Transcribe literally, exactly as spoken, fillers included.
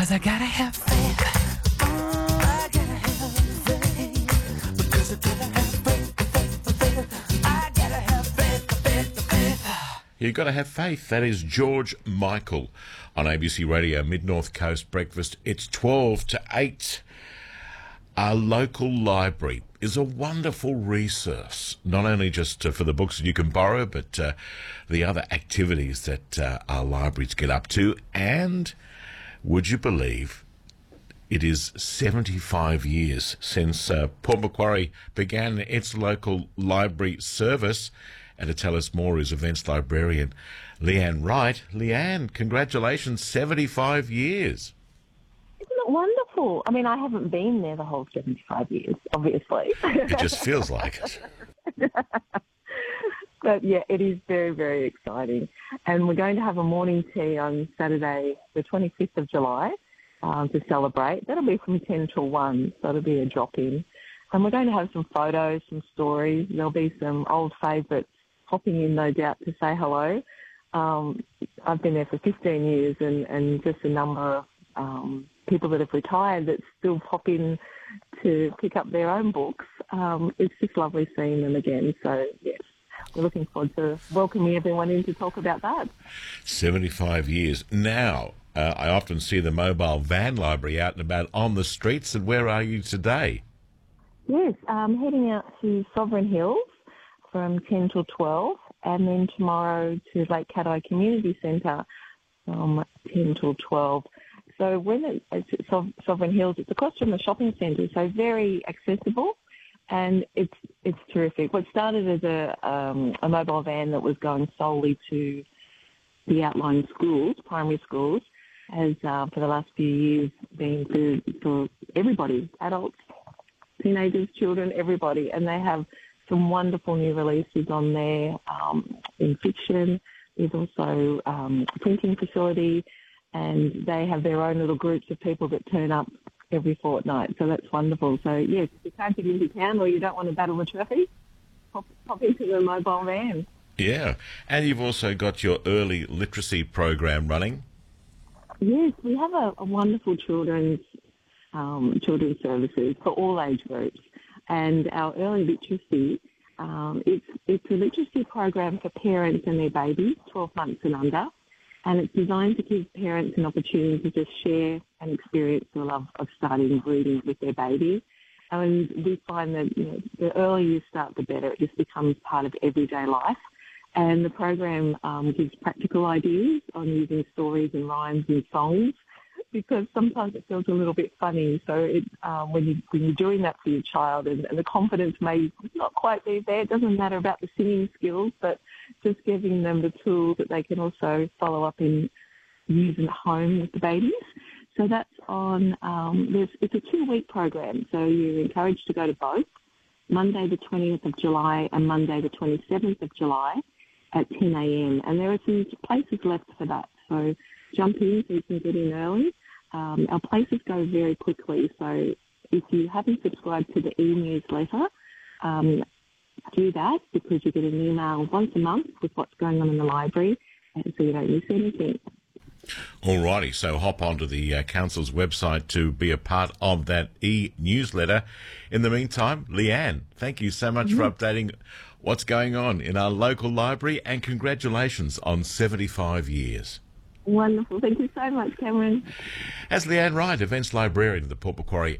'cause I gotta have faith. I gotta have faith. Because I gotta have faith, faith, faith. I gotta have faith, faith, faith. You've got to have faith. That is George Michael on A B C Radio, Mid-North Coast Breakfast. It's twelve to eight. Our local library is a wonderful resource, not only just uh, for the books that you can borrow, but uh, the other activities that uh, our libraries get up to. And would you believe it is seventy-five years since uh, Port Macquarie began its local library service? And to tell us more is events librarian Leanne Wright. Leanne, congratulations, seventy-five years. Isn't it wonderful? I mean, I haven't been there the whole seventy-five years, obviously. It just feels like it. But, yeah, it is very, very exciting. And we're going to have a morning tea on Saturday, the twenty-fifth of July, um, to celebrate. That'll be from ten till one, so it'll be a drop-in. And we're going to have some photos, some stories. There'll be some old favourites popping in, no doubt, to say hello. Um, I've been there for fifteen years, and, and just a number of um, people that have retired that still pop in to pick up their own books. Um, it's just lovely seeing them again. So, yes, we're looking forward to welcoming everyone in to talk about that. seventy-five years. Now, uh, I often see the mobile van library out and about on the streets. And where are you today? Yes, um, heading out to Sovereign Hills from ten till twelve, and then tomorrow to Lake Caddo Community Centre from ten till twelve. So when it, it's at Sov- Sovereign Hills, it's across from the shopping centre, so very accessible, and it's it's terrific. What started as a, um, a mobile van that was going solely to the outlying schools, primary schools, has uh, for the last few years been for, for everybody, adults, teenagers, children, everybody, and they have some wonderful new releases on there um, in fiction. There's also um, a printing facility, and they have their own little groups of people that turn up every fortnight. So that's wonderful. So, yes, if you can't get into town or you don't want to battle the traffic, pop, pop into the mobile van. Yeah, and you've also got your early literacy program running. Yes, we have a, a wonderful children's um, children's services for all age groups. And our early literacy, um, it's it's a literacy program for parents and their babies, twelve months and under, and it's designed to give parents an opportunity to just share and experience the love of starting reading with their baby. And we find that, you know, the earlier you start, the better. It just becomes part of everyday life. And the program um, gives practical ideas on using stories and rhymes and songs, because sometimes it feels a little bit funny. So it, um, when, you, when you're doing that for your child, and, and the confidence may not quite be there, it doesn't matter about the singing skills, but just giving them the tools that they can also follow up in using at home with the babies. So that's on, um, there's, it's a two-week program, so you're encouraged to go to both, Monday the twentieth of July and Monday the twenty-seventh of July at ten a.m. And there are some places left for that, so jump in so you can get in early. Um, our places go very quickly, so if you haven't subscribed to the e-newsletter, um, do that, because you get an email once a month with what's going on in the library, and so you don't miss anything. Alrighty, so hop onto the uh, council's website to be a part of that e-newsletter. In the meantime, Leanne, thank you so much mm-hmm. for updating what's going on in our local library, and congratulations on seventy-five years. Wonderful. Thank you so much, Cameron. As Leanne Wright, events librarian of the Port Macquarie